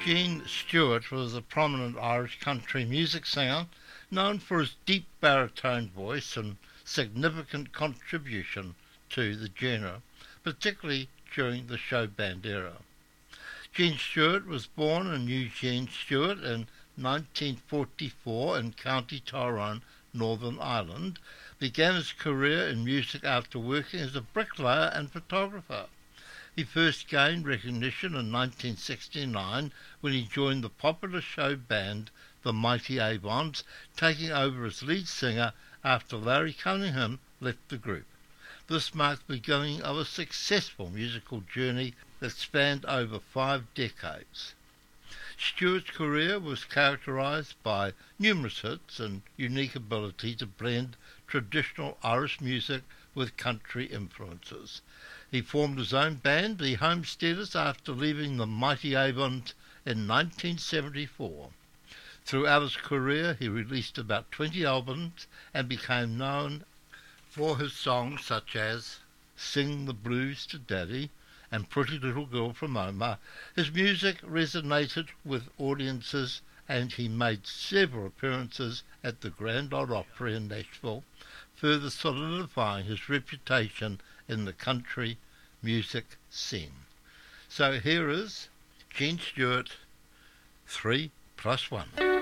Gene Stewart was a prominent Irish country music singer known for his deep baritone voice and significant contribution to the genre, particularly during the show band era. Gene Stewart was born in Eugene Stewart in 1944 in County Tyrone, Northern Ireland, began his career in music after working as a bricklayer and photographer. He first gained recognition in 1969 when he joined the popular show band the Mighty Avons, taking over as lead singer after Larry Cunningham left the group. This marked the beginning of a successful musical journey that spanned over 5 decades. Stewart's career was characterized by numerous hits and unique ability to blend traditional Irish music with country influences. He formed his own band, the Homesteaders, after leaving the Mighty Avons in 1974. Throughout his career, he released about 20 albums and became known for his songs such as Sing the Blues to Daddy and Pretty Little Girl from Oma. His music resonated with audiences and he made several appearances at the Grand Ole Opry in Nashville, further solidifying his reputation in the country music scene. So here is Gene Stewart, 3 plus 1.